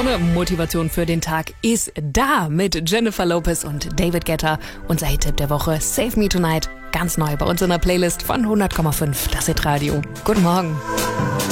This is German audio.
Laune, Motivation für den Tag ist da mit Jennifer Lopez und David Guetta. Unser Hit-Tipp der Woche, Save Me Tonight, ganz neu bei uns in der Playlist von 100,5 Das Hit Radio. Guten Morgen.